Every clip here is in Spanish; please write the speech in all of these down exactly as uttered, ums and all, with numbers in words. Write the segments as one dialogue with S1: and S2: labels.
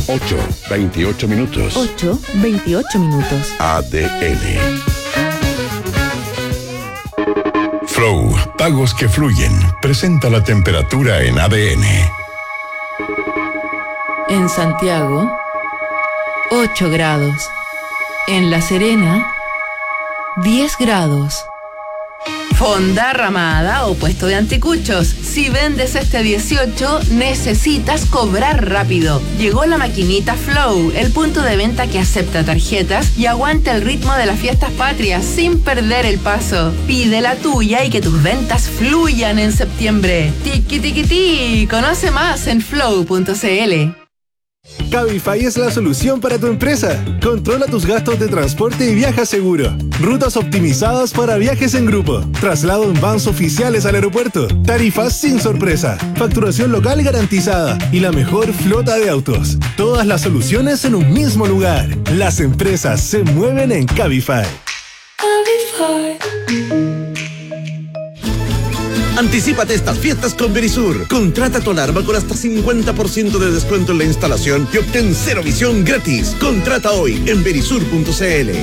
S1: ocho, veintiocho minutos.
S2: ocho, veintiocho minutos.
S1: A D N.
S3: Flow, pagos que fluyen. Presenta la temperatura en A D N.
S2: En Santiago, ocho grados. En La Serena, diez grados. Fonda Ramada o puesto de anticuchos. Si vendes este dieciocho, necesitas cobrar rápido. Llegó la maquinita Flow, el punto de venta que acepta tarjetas y aguanta el ritmo de las fiestas patrias sin perder el paso. Pide la tuya y que tus ventas fluyan en septiembre. Tiki tiki ti. Conoce más en flow punto c l.
S4: Cabify es la solución para tu empresa. Controla tus gastos de transporte y viaja seguro. Rutas optimizadas para viajes en grupo. Traslado en vans oficiales al aeropuerto. Tarifas sin sorpresa. Facturación local garantizada. Y la mejor flota de autos. Todas las soluciones en un mismo lugar. Las empresas se mueven en Cabify.
S5: Cabify. Anticípate estas fiestas con Verisur. Contrata tu alarma con hasta cincuenta por ciento de descuento en la instalación y obtén cero visión gratis. Contrata hoy en verisur punto c l.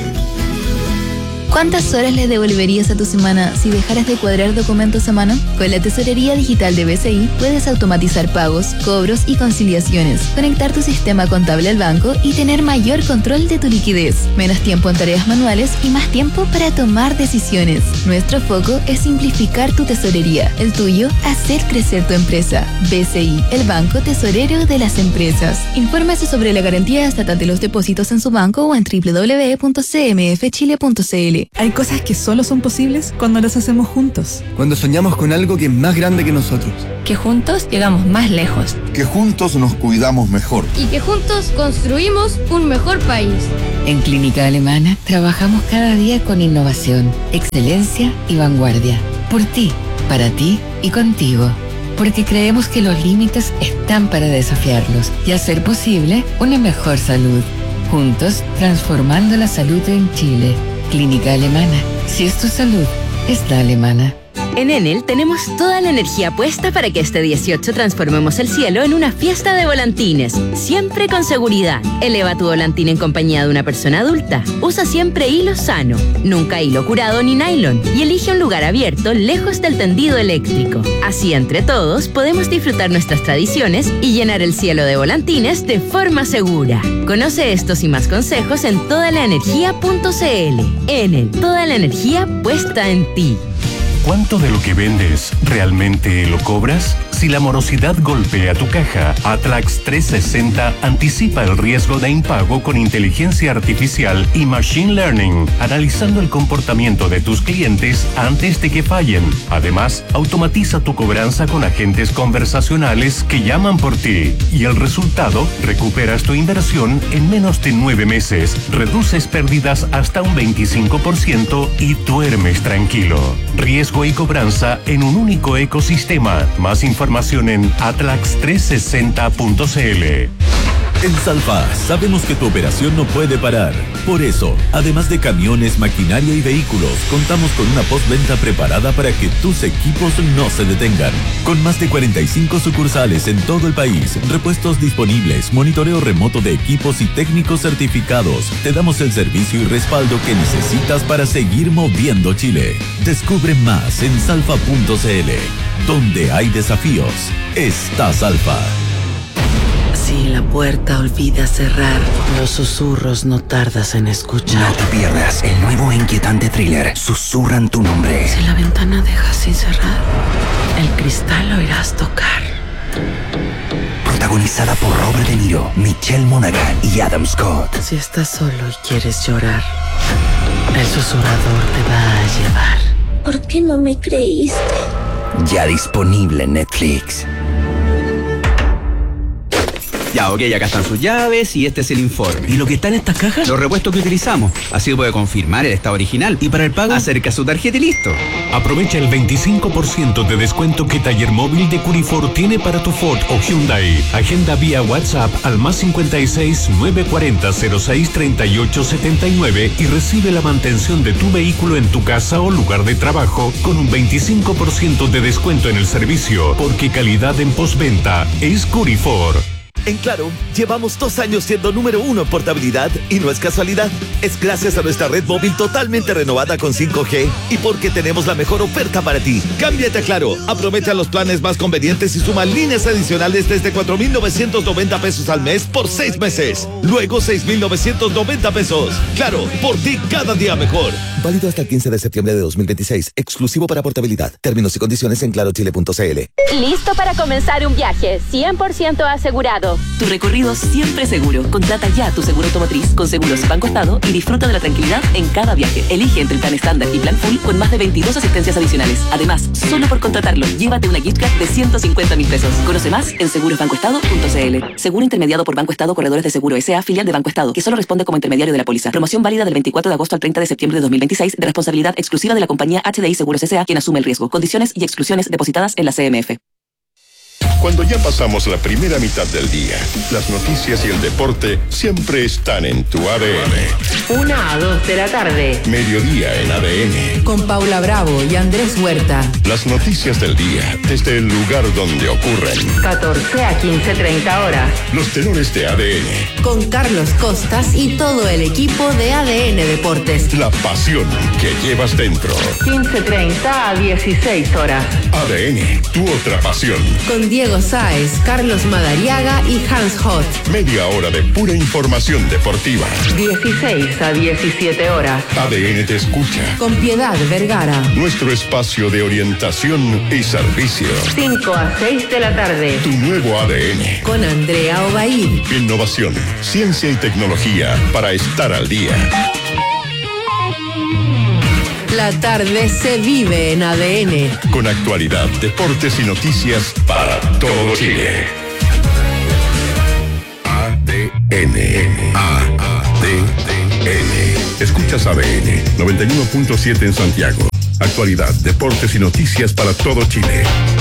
S6: ¿Cuántas horas le devolverías a tu semana si dejaras de cuadrar documentos a mano? Con la tesorería digital de B C I puedes automatizar pagos, cobros y conciliaciones, conectar tu sistema contable al banco y tener mayor control de tu liquidez, menos tiempo en tareas manuales y más tiempo para tomar decisiones. Nuestro foco es simplificar tu tesorería, el tuyo, hacer crecer tu empresa. B C I, el banco tesorero de las empresas. Infórmese sobre la garantía estatal de los depósitos en su banco o en doble u doble u doble u punto c m f chile punto c l.
S7: Hay cosas que solo son posibles cuando las hacemos juntos.
S8: Cuando soñamos con algo que es más grande que nosotros.
S9: Que juntos llegamos más lejos.
S10: Que juntos nos cuidamos mejor.
S11: Y que juntos construimos un mejor país.
S12: En Clínica Alemana trabajamos cada día con innovación, excelencia y vanguardia. Por ti, para ti y contigo. Porque creemos que los límites están para desafiarlos y hacer posible una mejor salud. Juntos, transformando la salud en Chile. Clínica Alemana. Si es tu salud, es la alemana.
S13: En Enel tenemos toda la energía puesta para que este dieciocho transformemos el cielo en una fiesta de volantines. Siempre con seguridad. Eleva tu volantín en compañía de una persona adulta. Usa siempre hilo sano, nunca hilo curado ni nylon. Y elige un lugar abierto lejos del tendido eléctrico. Así, entre todos, podemos disfrutar nuestras tradiciones y llenar el cielo de volantines de forma segura. Conoce estos y más consejos en toda la energía punto c l. Enel, toda la energía puesta en ti.
S14: ¿Cuánto de lo que vendes realmente lo cobras? Si la morosidad golpea tu caja, Atlax trescientos sesenta anticipa el riesgo de impago con inteligencia artificial y machine learning, analizando el comportamiento de tus clientes antes de que fallen. Además, automatiza tu cobranza con agentes conversacionales que llaman por ti. Y el resultado, recuperas tu inversión en menos de nueve meses, reduces pérdidas hasta un veinticinco por ciento y duermes tranquilo. Riesgo y cobranza en un único ecosistema. Más información en atlax trescientos sesenta punto c l.
S15: En Salfa sabemos que tu operación no puede parar. Por eso, además de camiones, maquinaria y vehículos, contamos con una postventa preparada para que tus equipos no se detengan. Con más de cuarenta y cinco sucursales en todo el país, repuestos disponibles, monitoreo remoto de equipos y técnicos certificados, te damos el servicio y respaldo que necesitas para seguir moviendo Chile. Descubre más en salfa punto c l. Donde hay desafíos, está Salfa.
S16: Si la puerta olvida cerrar, los susurros no tardas en escuchar.
S17: No te pierdas el nuevo e inquietante thriller Susurran tu nombre.
S16: Si la ventana deja sin cerrar, el cristal lo irás tocar.
S17: Protagonizada por Robert De Niro, Michelle Monaghan y Adam Scott.
S16: Si estás solo y quieres llorar, el susurrador te va a llevar.
S11: ¿Por qué no me creíste?
S17: Ya disponible en Netflix.
S18: Ya, ok, acá están sus llaves y este es el informe.
S19: ¿Y lo que está en estas cajas?
S18: Los repuestos que utilizamos. Así puede confirmar el estado original.
S19: ¿Y para el pago?
S18: Acerca su tarjeta y listo.
S14: Aprovecha el veinticinco por ciento de descuento que Taller Móvil de Curifor tiene para tu Ford o Hyundai. Agenda vía WhatsApp al más cincuenta y seis, novecientos cuarenta, cero seis, treinta y ocho setenta y nueve y recibe la mantención de tu vehículo en tu casa o lugar de trabajo con un veinticinco por ciento de descuento en el servicio, porque calidad en postventa es Curifor.
S19: En Claro, llevamos dos años siendo número uno en portabilidad y no es casualidad. Es gracias a nuestra red móvil totalmente renovada con cinco G y porque tenemos la mejor oferta para ti. Cámbiate a Claro, aprovecha los planes más convenientes y suma líneas adicionales desde cuatro mil novecientos noventa pesos al mes por seis meses. Luego seis mil novecientos noventa pesos. Claro, por ti cada día mejor. Válido hasta el quince de septiembre de dos mil veintiséis. Exclusivo para portabilidad. Términos y condiciones en claro chile punto c l.
S13: Listo para comenzar un viaje cien por ciento asegurado.
S20: Tu recorrido siempre seguro. Contrata ya tu seguro automotriz con Seguros Banco Estado y disfruta de la tranquilidad en cada viaje. Elige entre el plan estándar y plan full con más de veintidós asistencias adicionales. Además, solo por contratarlo, llévate una gift card de ciento cincuenta mil pesos. Conoce más en seguros banco estado punto c l. Seguro intermediado por Banco Estado Corredores de Seguro S A, filial de Banco Estado, que solo responde como intermediario de la póliza. Promoción válida del veinticuatro de agosto al treinta de septiembre de dos mil veintiséis, de responsabilidad exclusiva de la compañía H D I Seguros S A, quien asume el riesgo. Condiciones y exclusiones depositadas en la C M F.
S3: Cuando ya pasamos la primera mitad del día, las noticias y el deporte siempre están en tu A D N.
S2: Una a dos de la tarde.
S3: Mediodía en A D N.
S2: Con Paula Bravo y Andrés Huerta.
S3: Las noticias del día desde el lugar donde ocurren.
S2: catorce a quince treinta horas.
S3: Los tenores de A D N.
S2: Con Carlos Costas y todo el equipo de A D N Deportes.
S3: La pasión que llevas dentro.
S2: quince treinta a dieciséis horas.
S3: A D N, tu otra pasión.
S2: Con Diego Sáez, Carlos Madariaga y Hans Hot.
S3: Media hora de pura información deportiva.
S2: dieciséis a diecisiete horas.
S3: A D N te escucha.
S2: Con Piedad Vergara.
S3: Nuestro espacio de orientación y servicio.
S2: cinco a seis de la tarde.
S3: Tu nuevo A D N.
S2: Con Andrea Obaid.
S3: Innovación, ciencia y tecnología para estar al día.
S2: La tarde se vive en A D N.
S3: Con actualidad, deportes y noticias para todo Chile. A D N. A D N. Escuchas A D N noventa y uno punto siete en Santiago. Actualidad, deportes y noticias para todo Chile.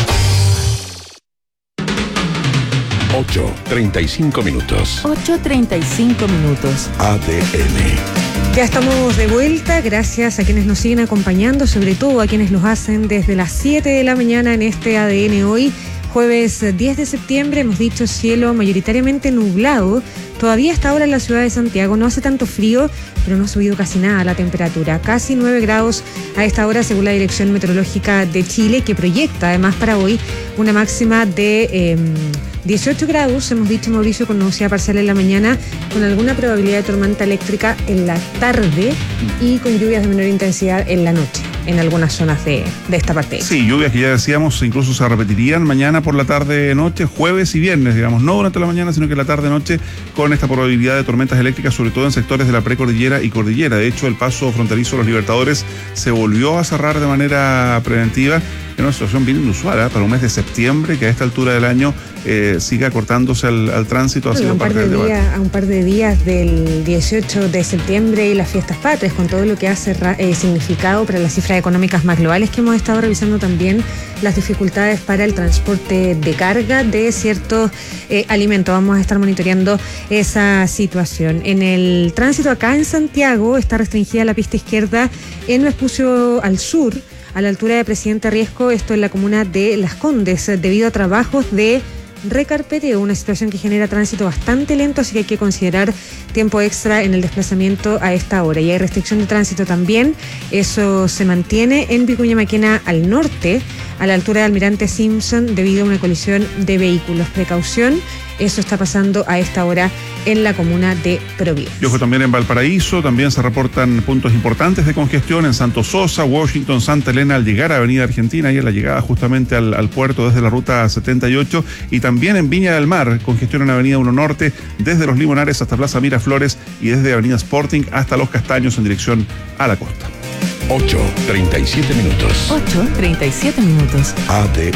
S3: ocho treinta y cinco minutos.
S7: ocho treinta y cinco minutos.
S3: A D N.
S21: Ya estamos de vuelta, gracias a quienes nos siguen acompañando, sobre todo a quienes los hacen desde las siete de la mañana en este A D N hoy, jueves diez de septiembre, hemos dicho cielo mayoritariamente nublado. Todavía hasta ahora en la ciudad de Santiago no hace tanto frío, pero no ha subido casi nada la temperatura. Casi nueve grados a esta hora según la Dirección Meteorológica de Chile, que proyecta además para hoy una máxima de eh, dieciocho grados, hemos dicho, Mauricio, con nubosidad parcial en la mañana, con alguna probabilidad de tormenta eléctrica en la tarde y con lluvias de menor intensidad en la noche en algunas zonas de, de esta parte.
S22: Sí, lluvias que ya decíamos incluso se repetirían mañana por la tarde-noche, jueves y viernes, digamos, no durante la mañana, sino que la tarde-noche, con esta probabilidad de tormentas eléctricas, sobre todo en sectores de la precordillera y cordillera. De hecho, el paso fronterizo de los Libertadores se volvió a cerrar de manera preventiva, en una situación bien inusual, ¿eh? Para un mes de septiembre, que a esta altura del año eh, siga cortándose al, al tránsito. Ha sido
S21: un parte
S22: par de
S21: del
S22: días,
S21: a un par de días del dieciocho de septiembre y las fiestas patrias, con todo lo que ha eh, significado para las cifras económicas más globales, que hemos estado revisando también las dificultades para el transporte de carga de ciertos eh, alimentos. Vamos a estar monitoreando esa situación. En el tránsito acá en Santiago está restringida la pista izquierda en Vespucio al sur, a la altura de Presidente Riesco, esto en la comuna de Las Condes, debido a trabajos de recarpeteo, una situación que genera tránsito bastante lento, así que hay que considerar tiempo extra en el desplazamiento a esta hora. Y hay restricción de tránsito también, eso se mantiene en Vicuña Maquena al norte, a la altura de Almirante Simpson, debido a una colisión de vehículos. Precaución, eso está pasando a esta hora en la comuna de Providencia.
S22: Y ojo también en Valparaíso, también se reportan puntos importantes de congestión en Santo Sosa, Washington, Santa Elena, al llegar a Avenida Argentina y en la llegada justamente al, al puerto desde la ruta setenta y ocho, y también en Viña del Mar, congestión en Avenida uno Norte, desde Los Limonares hasta Plaza Miraflores y desde Avenida Sporting hasta Los Castaños en dirección a la costa.
S3: ocho treinta y siete minutos.
S7: ocho treinta y siete minutos.
S3: A D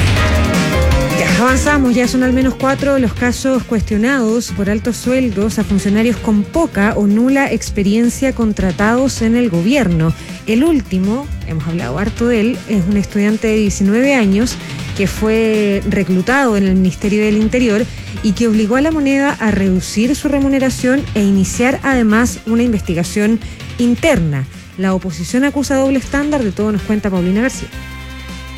S3: N.
S21: Ya avanzamos, ya son al menos cuatro los casos cuestionados por altos sueldos a funcionarios con poca o nula experiencia contratados en el gobierno. El último, hemos hablado harto de él, es un estudiante de diecinueve años que fue reclutado en el Ministerio del Interior y que obligó a la moneda a reducir su remuneración e iniciar además una investigación interna. La oposición acusa doble estándar, de todo nos cuenta Paulina García.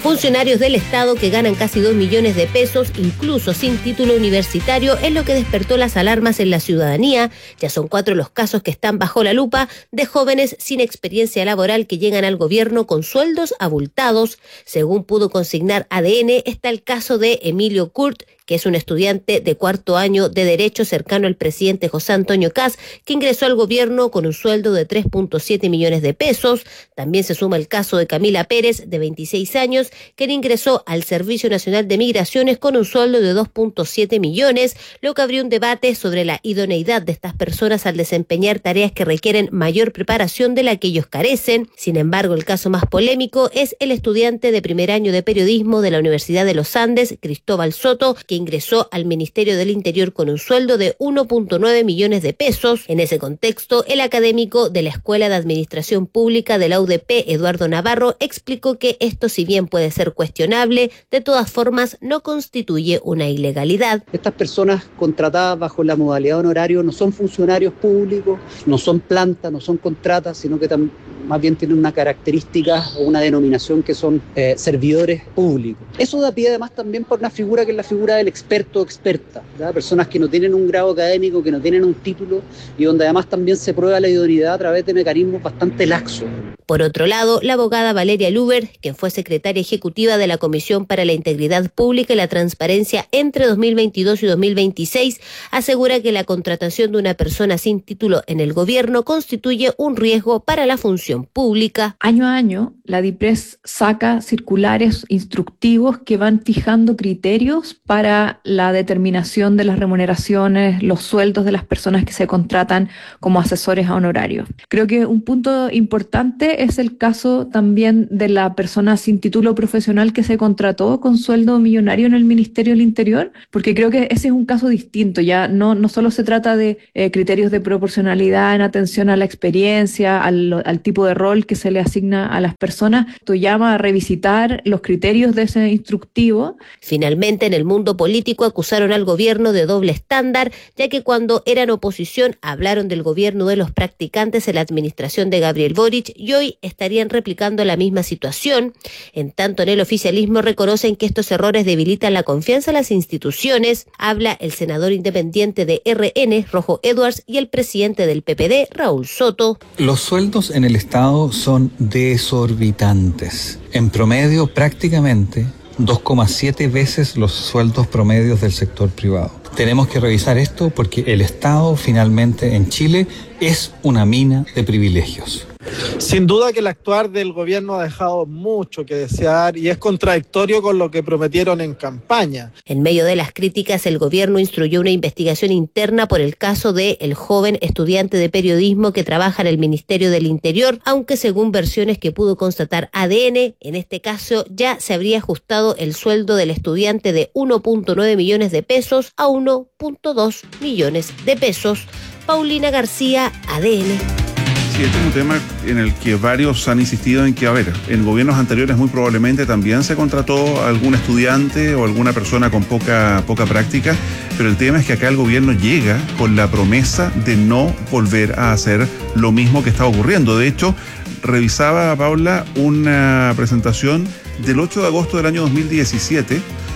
S1: Funcionarios del Estado que ganan casi dos millones de pesos, incluso sin título universitario, es lo que despertó las alarmas en la ciudadanía. Ya son cuatro los casos que están bajo la lupa de jóvenes sin experiencia laboral que llegan al gobierno con sueldos abultados. Según pudo consignar A D N, está el caso de Emilio Kurt, que es un estudiante de cuarto año de Derecho cercano al presidente José Antonio Kast, que ingresó al gobierno con un sueldo de tres punto siete millones de pesos. También se suma el caso de Camila Pérez, de veintiséis años, quien ingresó al Servicio Nacional de Migraciones con un sueldo de dos punto siete millones, lo que abrió un debate sobre la idoneidad de estas personas al desempeñar tareas que requieren mayor preparación de la que ellos carecen. Sin embargo, el caso más polémico es el estudiante de primer año de periodismo de la Universidad de los Andes, Cristóbal Soto, que ingresó al Ministerio del Interior con un sueldo de uno punto nueve millones de pesos. En ese contexto, el académico de la Escuela de Administración Pública de la U D P, Eduardo Navarro, explicó que esto, si bien puede ser cuestionable, de todas formas no constituye una ilegalidad.
S4: Estas personas contratadas bajo la modalidad honorario no son funcionarios públicos, no son plantas, no son contratas, sino que tam- más bien tienen una característica o una denominación que son eh, servidores públicos. Eso da pie además también por una figura que es la figura del experto o experta, ¿verdad? Personas que no tienen un grado académico, que no tienen un título y donde además también se prueba la idoneidad a través de mecanismos bastante laxos.
S1: Por otro lado, la abogada Valeria Luber, quien fue secretaria ejecutiva de la Comisión para la Integridad Pública y la Transparencia entre dos mil veintidós y dos mil veintiséis, asegura que la contratación de una persona sin título en el gobierno constituye un riesgo para la función pública.
S23: Año a año, la DIPRES saca circulares instructivos que van fijando criterios para la determinación de las remuneraciones, los sueldos de las personas que se contratan como asesores honorarios. Creo que un punto importante es el caso también de la persona sin título profesional que se contrató con sueldo millonario en el Ministerio del Interior, porque creo que ese es un caso distinto. Ya no, no solo se trata de eh, criterios de proporcionalidad en atención a la experiencia, al, al tipo de rol que se le asigna a las personas. Esto llama a revisitar los criterios de ese instructivo.
S1: Finalmente, en el mundo político acusaron al gobierno de doble estándar, ya que cuando eran oposición hablaron del gobierno de los practicantes en la administración de Gabriel Boric y hoy estarían replicando la misma situación. En tanto, en el oficialismo reconocen que estos errores debilitan la confianza en las instituciones. Habla el senador independiente de R N, Rojo Edwards, y el presidente del P P D, Raúl Soto.
S24: Los sueldos en el Estado son desorbitantes. En promedio, prácticamente dos coma siete veces los sueldos promedios del sector privado. Tenemos que revisar esto porque el Estado finalmente en Chile es una mina de privilegios.
S25: Sin duda que el actuar del gobierno ha dejado mucho que desear y es contradictorio con lo que prometieron en campaña.
S1: En medio de las críticas, el gobierno instruyó una investigación interna por el caso de el joven estudiante de periodismo que trabaja en el Ministerio del Interior, aunque según versiones que pudo constatar A D N, en este caso ya se habría ajustado el sueldo del estudiante de uno punto nueve millones de pesos a uno punto dos millones de pesos. Paulina García, A D N.
S22: Sí, este es un tema en el que varios han insistido en que, a ver, en gobiernos anteriores muy probablemente también se contrató a algún estudiante o alguna persona con poca, poca práctica, pero el tema es que acá el gobierno llega con la promesa de no volver a hacer lo mismo que está ocurriendo. De hecho, revisaba, Paula, una presentación del ocho de agosto del año dos mil diecisiete,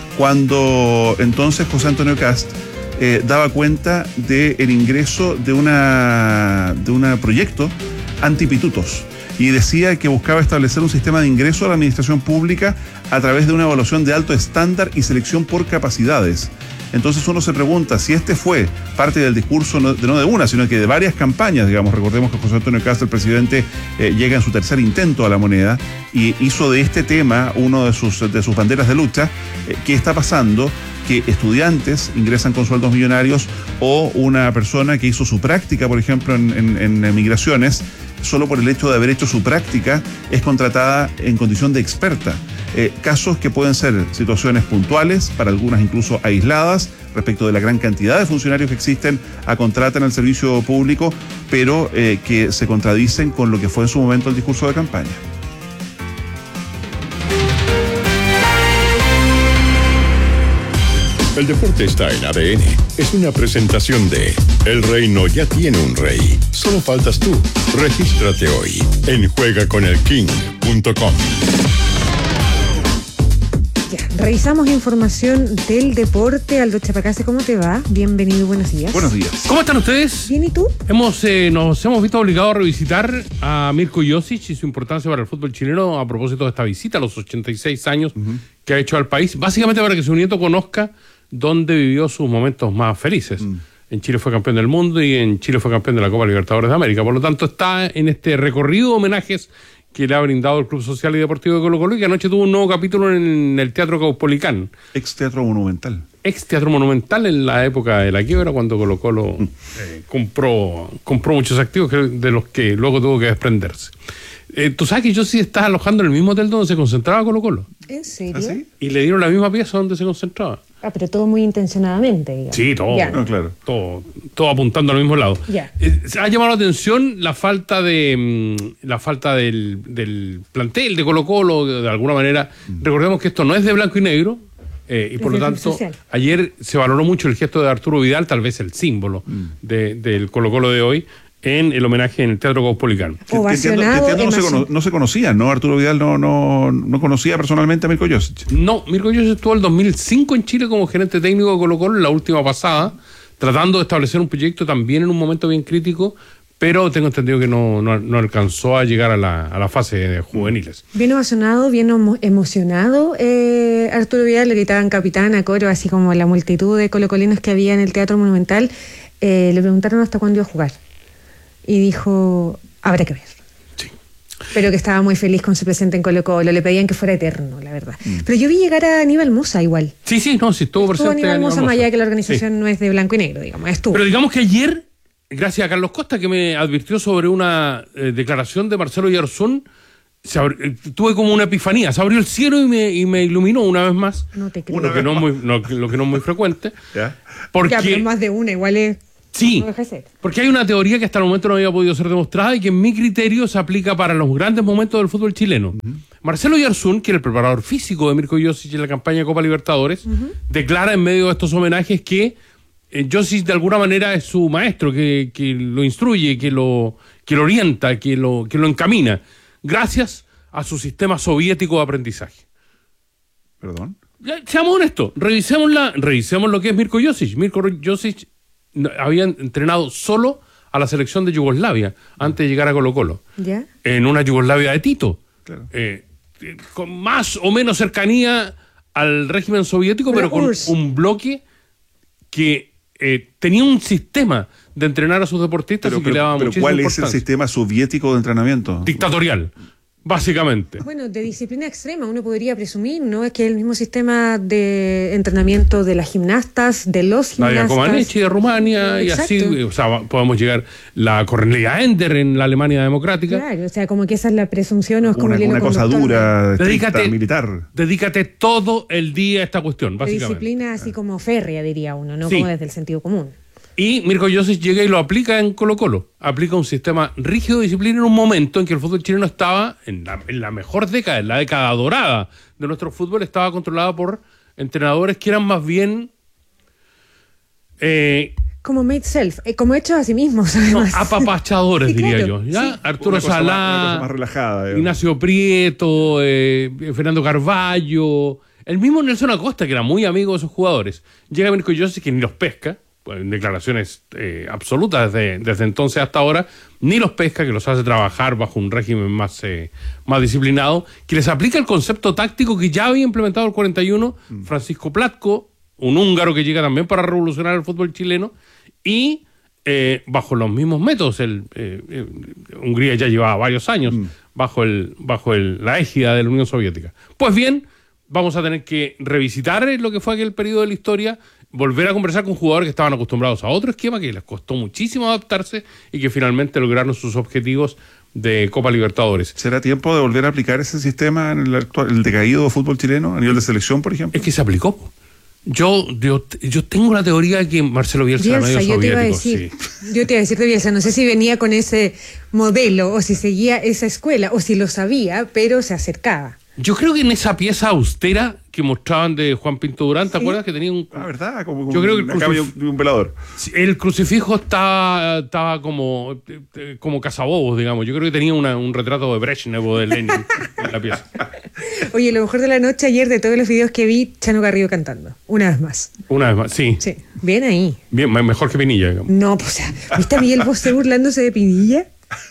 S22: cuando entonces José Antonio Kast Eh, daba cuenta del ingreso de una de un proyecto antipitutos y decía que buscaba establecer un sistema de ingreso a la administración pública a través de una evaluación de alto estándar y selección por capacidades. Entonces uno se pregunta si este fue parte del discurso, no de, no de una, sino que de varias campañas, digamos. Recordemos que José Antonio Kast, el presidente, eh, llega en su tercer intento a la moneda y hizo de este tema uno de sus, de sus banderas de lucha. Eh, ¿Qué está pasando? Que estudiantes ingresan con sueldos millonarios o una persona que hizo su práctica, por ejemplo, en, en, en migraciones, solo por el hecho de haber hecho su práctica, es contratada en condición de experta. Eh, casos que pueden ser situaciones puntuales, para algunas incluso aisladas, respecto de la gran cantidad de funcionarios que existen a contrata en el servicio público, pero eh, que se contradicen con lo que fue en su momento el discurso de campaña.
S3: El deporte está en A D N. Es una presentación de El Reino ya tiene un rey. Solo faltas tú. Regístrate hoy en juega con el king punto com.
S21: Ya, revisamos información del deporte. Aldo Chapacase, ¿cómo te va? Bienvenido, buenos días.
S22: Buenos días.
S5: ¿Cómo están ustedes?
S21: Bien, ¿y tú?
S5: Hemos, eh, nos hemos visto obligados a revisitar a Mirko Josic y su importancia para el fútbol chileno a propósito de esta visita a los ochenta y seis años uh-huh. que ha hecho al país, básicamente para que su nieto conozca dónde vivió sus momentos más felices. Uh-huh. En Chile fue campeón del mundo y en Chile fue campeón de la Copa Libertadores de América. Por lo tanto, está en este recorrido de homenajes que le ha brindado el Club Social y Deportivo de Colo-Colo y que anoche tuvo un nuevo capítulo en el Teatro Caupolicán.
S22: Ex Teatro Monumental.
S5: Ex Teatro Monumental en la época de la quiebra, cuando Colo-Colo eh, compró, compró muchos activos que, de los que luego tuvo que desprenderse. Eh, Tú sabes que yo sí estaba alojando en el mismo hotel donde se concentraba Colo-Colo.
S21: ¿En serio?
S22: ¿Ah, sí?
S5: Y le dieron la misma pieza donde se concentraba.
S21: Ah, pero todo muy intencionadamente, digamos.
S5: Sí, todo.
S22: No, claro.
S5: Todo, todo apuntando al mismo lado.
S21: Ya.
S5: Eh, ha llamado la atención la falta de mmm, la falta del, del plantel de Colo-Colo, de, de alguna manera. Mm. Recordemos que esto no es de blanco y negro. Eh, y por lo tanto, ayer se valoró mucho el gesto de Arturo Vidal, tal vez el símbolo mm. de, del Colo-Colo de hoy, en el homenaje en el Teatro Caupolicán.
S21: Ovacionado.
S22: Que entiendo, que entiendo no, se cono, no se conocían, ¿no? Arturo Vidal no, no, no conocía personalmente a Mirko Josic.
S5: No, Mirko Josic estuvo el dos mil cinco en Chile como gerente técnico de Colo-Colo, en la última pasada, tratando de establecer un proyecto también en un momento bien crítico, pero tengo entendido que no, no, no alcanzó a llegar a la, a la fase de juveniles.
S21: Bien ovacionado, bien emocionado eh, Arturo Vidal, le gritaban capitán a coro, así como la multitud de colocolinos que había en el Teatro Monumental. Eh, le preguntaron hasta cuándo iba a jugar. Y dijo, habrá que ver.
S5: Sí.
S21: Pero que estaba muy feliz con su presente en Colo-Colo. Le pedían que fuera eterno, la verdad. Mm. Pero yo vi llegar a Aníbal Mosa igual.
S5: Sí, sí, no, sí, estuvo, estuvo presente
S21: Aníbal Mosa, más allá de que la organización
S5: sí.
S21: no es de blanco y negro, digamos, estuvo.
S5: Pero digamos que ayer, gracias a Carlos Costa, que me advirtió sobre una eh, declaración de Marcelo Yarzún, se abri- eh, tuve como una epifanía. Se abrió el cielo y me, y me iluminó una vez más.
S21: No te creo.
S5: Lo que no es muy, no, lo que no es muy frecuente.
S22: ¿Ya?
S5: Porque
S21: ya, pero más de una, igual es...
S5: Sí, no porque hay una teoría que hasta el momento no había podido ser demostrada y que en mi criterio se aplica para los grandes momentos del fútbol chileno. Uh-huh. Marcelo Yarzún, que era el preparador físico de Mirko Josic en la campaña de Copa Libertadores, uh-huh. declara en medio de estos homenajes que eh, Josic de alguna manera es su maestro, que, que lo instruye, que lo, que lo orienta, que lo, que lo encamina, gracias a su sistema soviético de aprendizaje.
S22: ¿Perdón?
S5: Ya, seamos honestos, revisemos, la, revisemos lo que es Mirko Josic. Mirko Josic habían entrenado solo a la selección de Yugoslavia antes de llegar a Colo-Colo.
S21: ¿Ya?
S5: En una Yugoslavia de Tito.
S22: Claro.
S5: Eh, con más o menos cercanía al régimen soviético, pero, pero con Urs. un bloque que eh, tenía un sistema de entrenar a sus deportistas
S22: pero,
S5: y que
S22: pero,
S5: le daba
S22: pero
S5: muchísima
S22: ¿cuál
S5: importancia.
S22: es el sistema soviético de entrenamiento?
S5: Dictatorial. Básicamente.
S21: Bueno, de disciplina extrema, uno podría presumir, ¿no? Es que es el mismo sistema de entrenamiento de las gimnastas, de los gimnastas.
S5: La de Comaneci de Rumania. Exacto. Y así, o sea, podemos llegar la Cornelia Ender en la Alemania Democrática.
S21: Claro, o sea, como que esa es la presunción o es como
S22: una,
S21: el
S22: una cosa dura, estricta, dedícate, militar.
S5: Dedícate todo el día a esta cuestión, básicamente.
S21: De disciplina así como férrea, diría uno, no sí. como desde el sentido común.
S5: Y Mirko Josic llega y lo aplica en Colo-Colo. Aplica un sistema rígido de disciplina en un momento en que el fútbol chileno estaba en la, en la mejor década, en la década dorada de nuestro fútbol, estaba controlada por entrenadores que eran más bien... Eh,
S21: como made self, eh, como hechos a sí mismos,
S5: además. No, apapachadores, sí, diría
S21: claro,
S5: yo. ¿Ya?
S21: Sí.
S5: Arturo Salá,
S22: más, una cosa más relajada,
S5: Ignacio Prieto, eh, Fernando Carballo, el mismo Nelson Acosta, que era muy amigo de esos jugadores. Llega Mirko Josic, que ni los pesca, en declaraciones eh, absolutas desde, desde entonces hasta ahora, ni los pesca, que los hace trabajar bajo un régimen más, eh, más disciplinado, que les aplica el concepto táctico que ya había implementado el cuarenta y uno, mm. Francisco Platko, un húngaro que llega también para revolucionar el fútbol chileno, y eh, bajo los mismos métodos. El, eh, eh, Hungría ya llevaba varios años mm. bajo, el, bajo el, la égida de la Unión Soviética. Pues bien, vamos a tener que revisitar lo que fue aquel periodo de la historia, volver a conversar con jugadores que estaban acostumbrados a otro esquema, que les costó muchísimo adaptarse y que finalmente lograron sus objetivos de Copa Libertadores.
S22: ¿Será tiempo de volver a aplicar ese sistema en el, actual, el decaído fútbol chileno a nivel de selección, por ejemplo?
S5: Es que se aplicó. Yo, yo, yo tengo la teoría de que Marcelo Bielsa, Bielsa era medio
S21: yo
S5: soviético.
S21: Te iba a decir, sí. Yo te iba a decir de Bielsa, no sé si venía con ese modelo o si seguía esa escuela o si lo sabía, pero se acercaba.
S5: Yo creo que en esa pieza austera que mostraban de Juan Pinto Durán, ¿te ¿Sí? acuerdas? Que tenía un...
S22: Ah, ¿verdad? Como, como
S5: yo creo que el
S22: crucif... un velador.
S5: El crucifijo estaba, estaba como, como cazabobos, digamos. Yo creo que tenía una, un retrato de Brezhnev o de Lenin en la pieza.
S21: Oye, lo mejor de la noche ayer, de todos los videos que vi, Chano Garrido cantando. Una vez más.
S5: Una vez más, sí.
S21: Sí, bien ahí.
S5: Bien, mejor que Pinilla, digamos.
S21: No, pues, ¿viste a Miguel Bosé burlándose de Pinilla?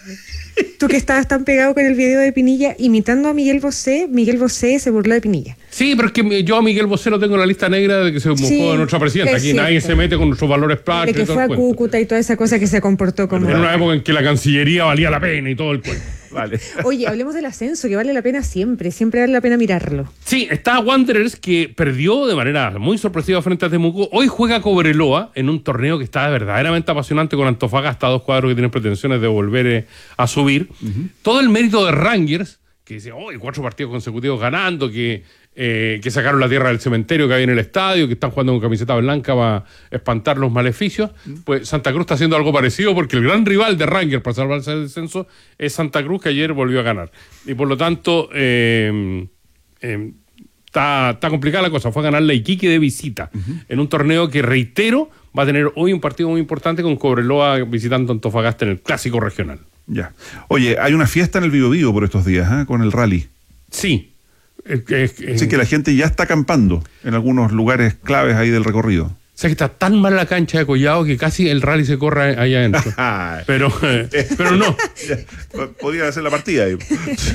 S21: Tú que estabas tan pegado con el video de Pinilla, imitando a Miguel Bosé, Miguel Bosé se burló de Pinilla.
S5: Sí, pero es que yo a Miguel Bosé lo tengo en la lista negra de que se mojó sí, a nuestra presidenta. Aquí cierto. Nadie se mete con nuestros valores patrios.
S21: De que fue a Cúcuta y toda esa cosa que se comportó como...
S5: En una época en que la Cancillería valía la pena y todo el cuento. Vale.
S21: Oye, hablemos del ascenso, que vale la pena siempre, siempre vale la pena mirarlo.
S5: Sí, está Wanderers, que perdió de manera muy sorpresiva frente a Temuco. Hoy juega Cobreloa en un torneo que está verdaderamente apasionante con Antofagasta, dos cuadros que tienen pretensiones de volver eh, a subir. Uh-huh. Todo el mérito de Rangers, que dice, hoy oh, cuatro partidos consecutivos ganando, que, eh, que sacaron la tierra del cementerio que había en el estadio, que están jugando con camiseta blanca para espantar los maleficios. Pues Santa Cruz está haciendo algo parecido, porque el gran rival de Rangers para salvarse del descenso es Santa Cruz, que ayer volvió a ganar. Y por lo tanto, eh, eh, está, está complicada la cosa. Fue a ganar la Iquique de visita, uh-huh. en un torneo que, reitero, va a tener hoy un partido muy importante con Cobreloa visitando Antofagasta en el clásico regional.
S22: Ya. Oye, hay una fiesta en el Bío Bío por estos días, ¿eh? Con el rally.
S5: Sí.
S22: Es, es, es, Así que la gente ya está acampando en algunos lugares claves ahí del recorrido.
S5: O sea, que está tan mal la cancha de Collado que casi el rally se corre ahí adentro. pero, eh, pero no.
S22: Podría hacer la partida ahí.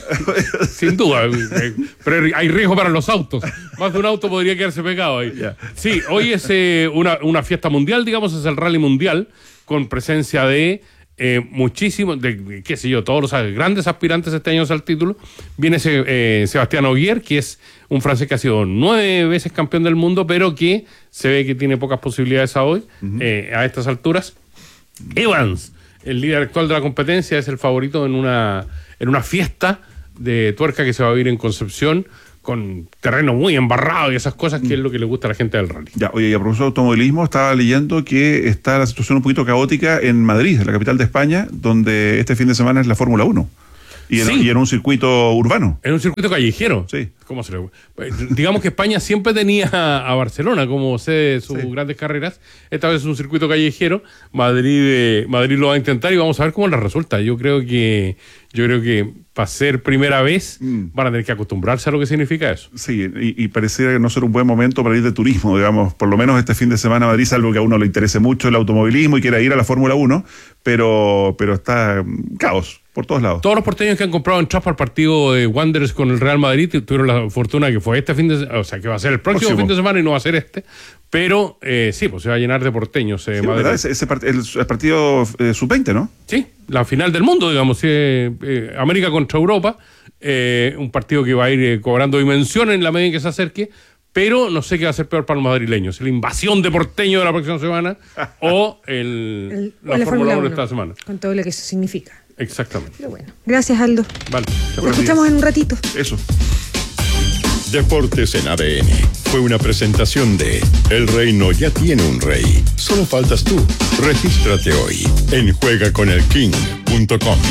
S5: Sin duda. Eh, pero hay riesgo para los autos. Más de un auto podría quedarse pegado ahí. Yeah. Sí, hoy es eh, una, una fiesta mundial, digamos, es el rally mundial, con presencia de... Eh, muchísimo, de, qué sé yo, todos los grandes aspirantes este año al título. Viene ese, eh, Sebastián Ogier, que es un francés que ha sido nueve veces campeón del mundo, pero que se ve que tiene pocas posibilidades a hoy, uh-huh. eh, a estas alturas. Evans, el líder actual de la competencia, es el favorito en una, en una fiesta de tuerca que se va a vivir en Concepción, con terreno muy embarrado y esas cosas, que es lo que le gusta a la gente del rally.
S22: Ya, oye, y a propósito de automovilismo, estaba leyendo que está la situación un poquito caótica en Madrid, en la capital de España, donde este fin de semana es la Fórmula uno. Y en, sí. y en un circuito urbano.
S5: En un circuito callejero.
S22: Sí.
S5: ¿Cómo se le... Digamos que España siempre tenía a Barcelona como sede de sus sí. grandes carreras. Esta vez es un circuito callejero. Madrid, eh, Madrid lo va a intentar y vamos a ver cómo les resulta. Yo creo que, yo creo que para ser primera vez mm. van a tener que acostumbrarse a lo que significa eso.
S22: Sí, y, y pareciera no ser un buen momento para ir de turismo, digamos, por lo menos este fin de semana a Madrid, salvo que a uno le interese mucho el automovilismo y quiera ir a la Fórmula uno, pero, pero está caos por todos lados.
S5: Todos los porteños que han comprado entradas para el partido de Wanderers con el Real Madrid tuvieron la fortuna que fue este fin de semana, o sea, que va a ser el próximo, próximo. fin de semana y no va a ser este, pero eh, sí, pues se va a llenar de porteños. Eh,
S22: sí, ¿verdad? Ese, ese part- el, el partido eh, sub veinte, ¿no?
S5: Sí, la final del mundo, digamos, eh, eh, América contra Europa, eh, un partido que va a ir eh, cobrando dimensión en la medida en que se acerque, pero no sé qué va a ser peor para los madrileños, la invasión de porteños de la próxima semana o el, el, la, la Fórmula uno de esta semana.
S21: Con todo lo que eso significa.
S5: Exactamente.
S21: Pero bueno, gracias, Aldo.
S5: Vale.
S21: Lo escuchamos en un ratito.
S22: Eso.
S3: Deportes en A D N. Fue una presentación de El Reino ya tiene un rey. Solo faltas tú. Regístrate hoy en juega con el king punto com.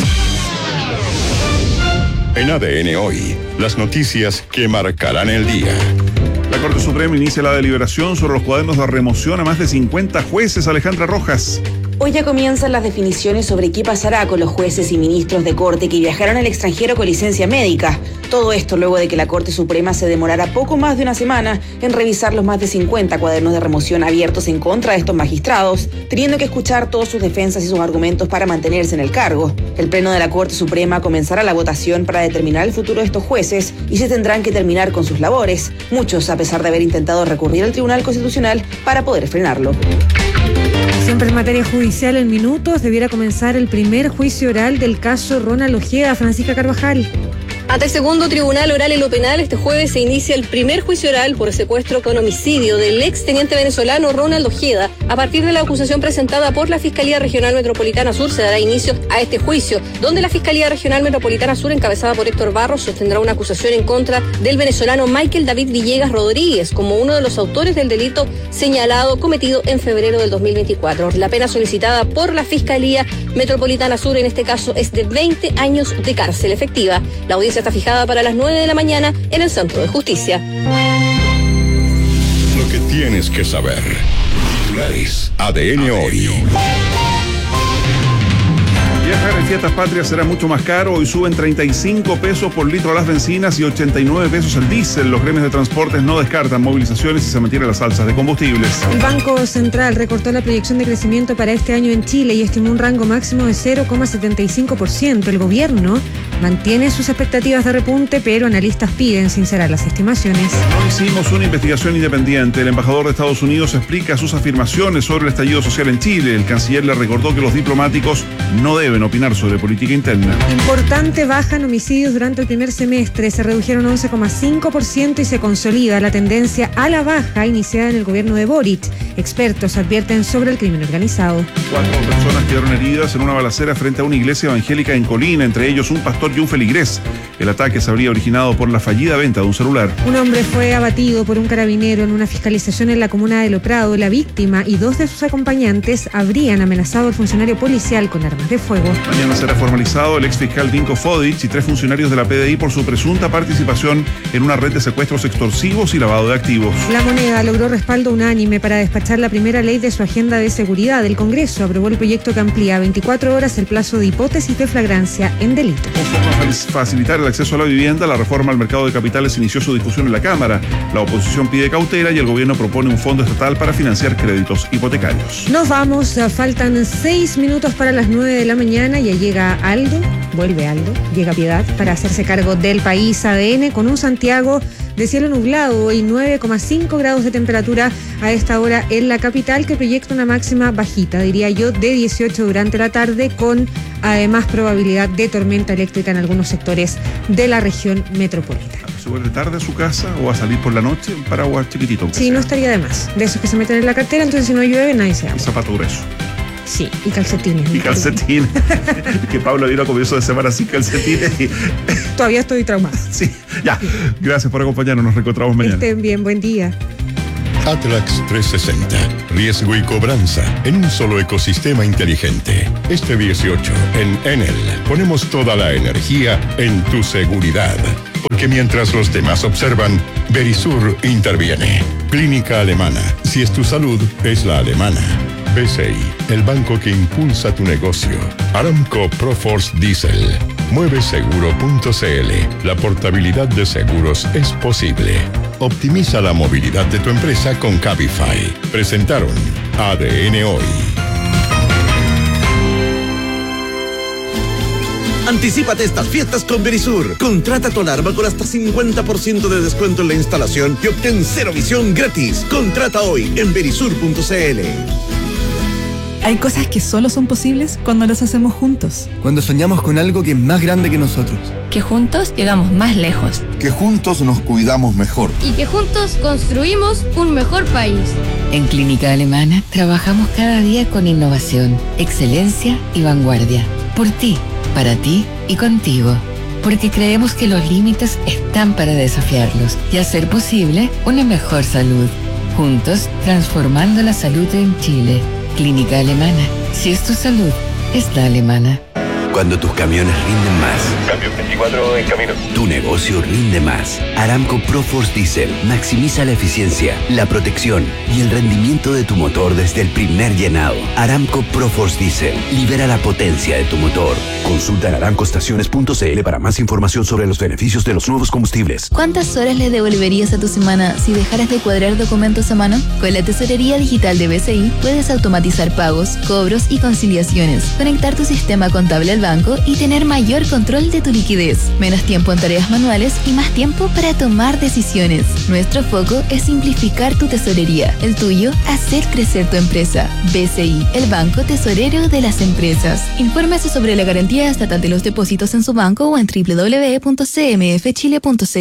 S3: En A D N Hoy, las noticias que marcarán el día.
S22: La Corte Suprema inicia la deliberación sobre los cuadernos de remoción a más de cincuenta jueces. Alejandra Rojas.
S6: Hoy ya comienzan las definiciones sobre qué pasará con los jueces y ministros de Corte que viajaron al extranjero con licencia médica. Todo esto luego de que la Corte Suprema se demorara poco más de una semana en revisar los más de cincuenta cuadernos de remoción abiertos en contra de estos magistrados, teniendo que escuchar todas sus defensas y sus argumentos para mantenerse en el cargo. El Pleno de la Corte Suprema comenzará la votación para determinar el futuro de estos jueces y se tendrán que terminar con sus labores, muchos a pesar de haber intentado recurrir al Tribunal Constitucional para poder frenarlo.
S21: Siempre en materia judicial, en minutos debiera comenzar el primer juicio oral del caso Ronald Ojeda. Francisca Carvajal.
S8: Ante el segundo tribunal oral en lo penal, este jueves se inicia el primer juicio oral por secuestro con homicidio del exteniente venezolano Ronald Ojeda. A partir de la acusación presentada por la Fiscalía Regional Metropolitana Sur, se dará inicio a este juicio, donde la Fiscalía Regional Metropolitana Sur, encabezada por Héctor Barros, sostendrá una acusación en contra del venezolano Michael David Villegas Rodríguez como uno de los autores del delito señalado cometido en febrero del dos mil veinticuatro. La pena solicitada por la Fiscalía Metropolitana Sur en este caso es de veinte años de cárcel efectiva. La audiencia audiencia está fijada para las nueve de la mañana en el Centro de Justicia.
S3: Lo que tienes que saber. Titulares A D N hoy.
S22: Viajar en Fiestas Patrias será mucho más caro. Hoy suben treinta y cinco pesos por litro las bencinas y ochenta y nueve pesos el diésel. Los gremios de transportes no descartan movilizaciones y se mantienen las alzas de combustibles.
S21: El Banco Central recortó la proyección de crecimiento para este año en Chile y estimó un rango máximo de cero coma setenta y cinco por ciento. El gobierno mantiene sus expectativas de repunte, pero analistas piden sincerar las estimaciones.
S22: Hoy hicimos una investigación independiente. El embajador de Estados Unidos explica sus afirmaciones sobre el estallido social en Chile. El canciller le recordó que los diplomáticos no deben opinar sobre política interna.
S21: Importante baja en homicidios durante el primer semestre. Se redujeron once coma cinco por ciento y se consolida la tendencia a la baja iniciada en el gobierno de Boric. Expertos advierten sobre el crimen organizado.
S22: Cuatro personas quedaron heridas en una balacera frente a una iglesia evangélica en Colina, entre ellos un pastor y un feligrés. El ataque se habría originado por la fallida venta de un celular.
S21: Un hombre fue abatido por un carabinero en una fiscalización en la comuna de Loprado. La víctima y dos de sus acompañantes habrían amenazado al funcionario policial con armas de fuego.
S22: Mañana será formalizado el exfiscal Vinko Fodic y tres funcionarios de la P D I por su presunta participación en una red de secuestros extorsivos y lavado de activos.
S21: La Moneda logró respaldo unánime para despachar la primera ley de su agenda de seguridad. El Congreso aprobó el proyecto que amplía a veinticuatro horas el plazo de hipótesis de flagrancia en delito.
S22: Con forma de facilitar el acceso a la vivienda, la reforma al mercado de capitales inició su discusión en la Cámara. La oposición pide cautela y el gobierno propone un fondo estatal para financiar créditos hipotecarios.
S21: Nos vamos, faltan seis minutos para las nueve de la mañana. Ya llega Aldo, vuelve Aldo, llega Piedad para hacerse cargo del país. A D N con un Santiago de cielo nublado y nueve coma cinco grados de temperatura a esta hora en la capital, que proyecta una máxima bajita, diría yo, de dieciocho durante la tarde, con además probabilidad de tormenta eléctrica en algunos sectores de la región metropolitana.
S22: ¿Se vuelve tarde a su casa o a salir por la noche? Un paraguas chiquitito.
S21: Sí, sea. No estaría de más. De esos que se meten en la cartera, entonces si no llueve nadie se ama.
S22: Y zapato grueso.
S21: Sí, y calcetines.
S22: Y calcetines. Que Pablo vino a comienzo de semana sin calcetines. Y...
S21: Todavía estoy traumada.
S22: Sí, ya. Gracias por acompañarnos. Nos encontramos mañana.
S21: Estén bien, buen día.
S3: Atlax trescientos sesenta. Riesgo y cobranza en un solo ecosistema inteligente. Este dieciocho en Enel ponemos toda la energía en tu seguridad. Porque mientras los demás observan, Verisur interviene. Clínica Alemana. Si es tu salud, es la alemana. B C I, el banco que impulsa tu negocio. Aramco Proforce Diesel. mueve seguro punto c l. La portabilidad de seguros es posible. Optimiza la movilidad de tu empresa con Cabify. Presentaron A D N Hoy.
S19: Anticípate estas fiestas con Verisur. Contrata tu alarma con hasta cincuenta por ciento de descuento en la instalación y obtén cero visión gratis. Contrata hoy en verisur punto c l.
S9: Hay cosas que solo son posibles cuando las hacemos juntos.
S10: Cuando soñamos con algo que es más grande que nosotros.
S12: Que juntos llegamos más lejos.
S15: Que juntos nos cuidamos mejor.
S11: Y que juntos construimos un mejor país.
S16: En Clínica Alemana trabajamos cada día con innovación, excelencia y vanguardia. Por ti, para ti y contigo. Porque creemos que los límites están para desafiarlos y hacer posible una mejor salud. Juntos, transformando la salud en Chile. Clínica Alemana. Si es tu salud, es la alemana.
S26: Cuando tus camiones rinden más.
S27: Cambio veinticuatro en camino.
S26: Tu negocio rinde más. Aramco Proforce Diesel maximiza la eficiencia, la protección y el rendimiento de tu motor desde el primer llenado. Aramco Proforce Diesel libera la potencia de tu motor. Consulta en aramco estaciones punto c l para más información sobre los beneficios de los nuevos combustibles.
S12: ¿Cuántas horas le devolverías a tu semana si dejaras de cuadrar documentos a mano? Con la tesorería digital de B C I puedes automatizar pagos, cobros y conciliaciones, conectar tu sistema contable al banco y tener mayor control de tu liquidez, menos tiempo en tareas manuales y más tiempo para tomar decisiones. Nuestro foco es simplificar tu tesorería, el tuyo, hacer crecer tu empresa. B C I, el banco tesorero de las empresas. Infórmese sobre la garantía estatal de los depósitos en su banco o en doble u doble u doble u punto c m f chile punto c l.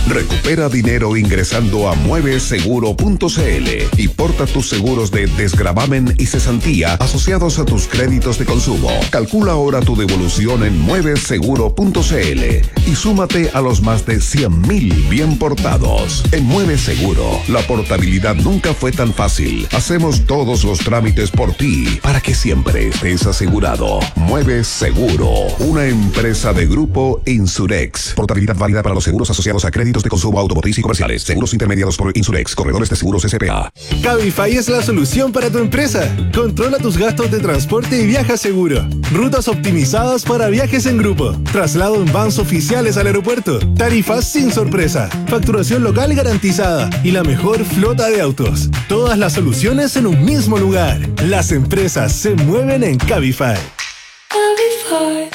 S2: Recupera dinero ingresando a mueve seguro punto c l y porta tus seguros de desgravamen y cesantía asociados a tus créditos de consumo. Calcula ahora tu devolución en mueve seguro punto c l y súmate a los más de cien mil bien portados. En Mueve Seguro, la portabilidad nunca fue tan fácil. Hacemos todos los trámites por ti para que siempre estés asegurado. Mueve Seguro, una empresa de Grupo Insurex. Portabilidad válida para los seguros asociados a créditos de consumo automotriz y comerciales. Seguros intermediados por Insurex, corredores de seguros S P A.
S13: Cabify es la solución para tu empresa. Controla tus gastos de transporte y viaja seguro. Rutas optimizadas para viajes en grupo. Traslado en vans oficiales al aeropuerto. Tarifas sin sorpresa. Facturación local garantizada. Y la mejor flota de autos. Todas las soluciones en un mismo lugar. Las empresas se mueven en Cabify.
S19: Cabify.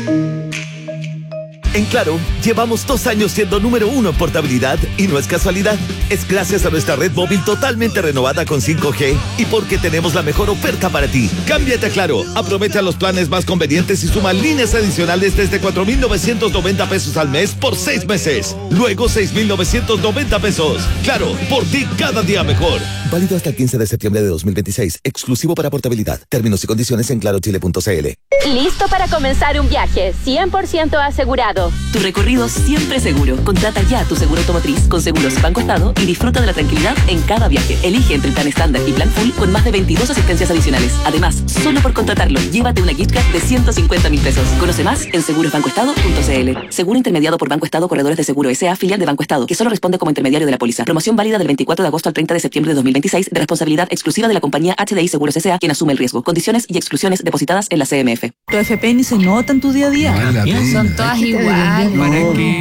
S19: En Claro, llevamos dos años siendo número uno en portabilidad y no es casualidad. Es gracias a nuestra red móvil totalmente renovada con cinco G y porque tenemos la mejor oferta para ti. Cámbiate a Claro, aprovecha los planes más convenientes y suma líneas adicionales desde cuatro mil novecientos noventa pesos al mes por seis meses. Luego seis mil novecientos noventa pesos. Claro, por ti cada día mejor. Válido hasta el quince de septiembre de dos mil veintiséis. Exclusivo para portabilidad. Términos y condiciones en claro chile punto c l.
S14: Listo para comenzar un viaje, cien por ciento asegurado.
S17: Tu recorrido siempre seguro. Contrata ya tu seguro automotriz con Seguros Banco Estado y disfruta de la tranquilidad en cada viaje. Elige entre el plan estándar y plan full con más de veintidós asistencias adicionales. Además, solo por contratarlo, llévate una gift card de ciento cincuenta mil pesos. Conoce más en seguros banco estado punto c l. Seguro intermediado por Banco Estado Corredores de Seguro S A, filial de Banco Estado, que solo responde como intermediario de la póliza. Promoción válida del veinticuatro de agosto al treinta de septiembre de dos mil veintiséis, de responsabilidad exclusiva de la compañía H D I Seguros S A, quien asume el riesgo. Condiciones y exclusiones depositadas en la C M F.
S9: Tu F P ni se nota en tu día a día.
S11: Son todas iguales.
S18: ¿Para qué?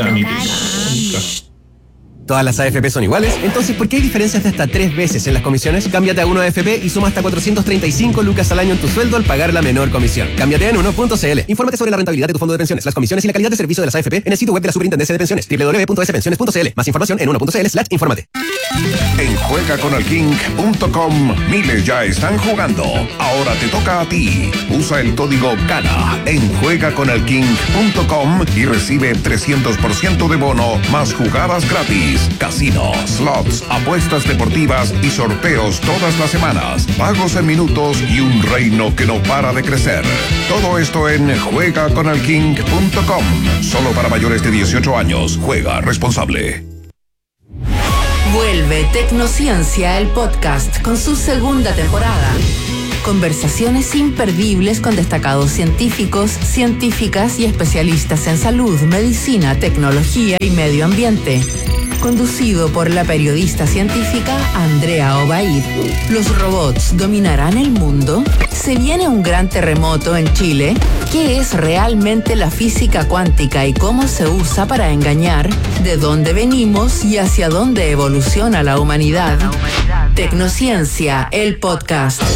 S18: ¿Todas las A F P son iguales? Entonces, ¿por qué hay diferencias de hasta tres veces en las comisiones? Cámbiate a uno A F P y suma hasta cuatrocientos treinta y cinco lucas al año en tu sueldo al pagar la menor comisión. Cámbiate en uno punto c l. Infórmate sobre la rentabilidad de tu fondo de pensiones, las comisiones y la calidad de servicio de las A F P en el sitio web de la Superintendencia de Pensiones, doble u doble u doble u punto s pensiones punto c l. Más información en uno punto c l slash infórmate.
S3: En juega con el king punto com miles ya están jugando. Ahora te toca a ti. Usa el código GANA en juega con el king punto com y recibe trescientos por ciento de bono más jugadas gratis. Casino, slots, apuestas deportivas y sorteos todas las semanas. Pagos en minutos y un reino que no para de crecer. Todo esto en juega con el king punto com. Solo para mayores de dieciocho años. Juega responsable.
S20: Vuelve Tecnociencia, el podcast, con su segunda temporada. Conversaciones imperdibles con destacados científicos, científicas y especialistas en salud, medicina, tecnología y medio ambiente. Conducido por la periodista científica Andrea Obaid. ¿Los robots dominarán el mundo? ¿Se viene un gran terremoto en Chile? ¿Qué es realmente la física cuántica y cómo se usa para engañar? ¿De dónde venimos y hacia dónde evoluciona la humanidad? Tecnociencia, el podcast.